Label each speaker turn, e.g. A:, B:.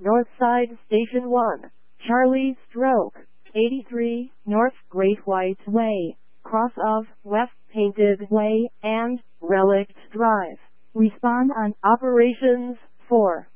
A: Northside Station 1, Charlie Stroke, 83, North Great White Way, cross of West Painted Way and Relict Drive. Respond on Operations 4.